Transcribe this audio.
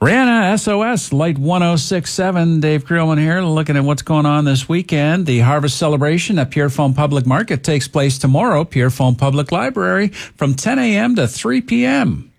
Rihanna, SOS, Light 1067. Dave Creelman here, looking at what's going on this weekend. The Harvest Celebration at Pierrefonds Public Market takes place tomorrow, Pierrefonds Public Library, from 10 a.m. to 3 p.m.